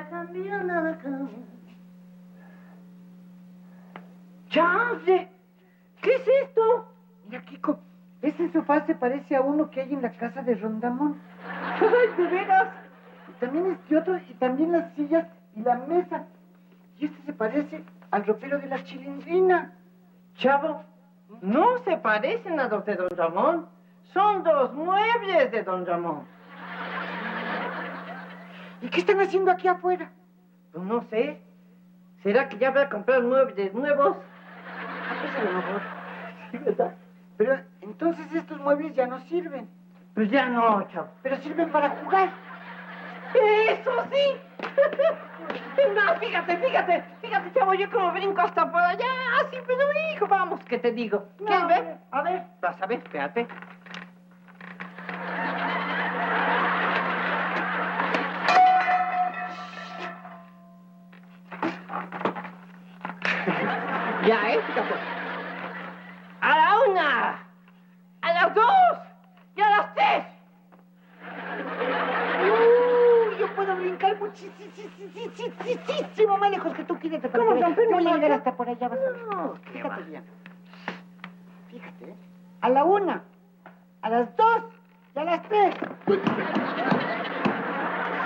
nada cambia, nada cambia. ¡Chance! ¿Qué es esto? Mira, Kiko, ese sofá se parece a uno que hay en la casa de Rondamón. ¡Ay, de veras! Y también este otro, y también las sillas y la mesa. Y este se parece al ropero de la Chilindrina. Chavo, no se parecen a los de don Ramón. Son dos muebles de don Ramón. ¿Y qué están haciendo aquí afuera? Pues no sé. ¿Será que ya voy a comprar muebles nuevos? Pues a lo mejor. Sí, ¿verdad? Pero entonces estos muebles ya no sirven. Pues ya no, chavo. Pero sirven para jugar. ¡Eso sí! No, fíjate, chavo, yo como brinco hasta por allá, así, pero hijo, vamos, ¿qué te digo? ¿Quieres ver? A ver. Vas a ver, espérate. Ya, fíjate. A la 1, a las 2 y a las 3. Yo puedo brincar muchísimo más lejos que tú. Quítate para ¿Cómo que veas. romper Yo voy a una llegar mano? hasta por allá. Vas a ver. No, qué va. Fíjate bien. Fíjate, ¿eh? A la 1, a las 2 y a las 3.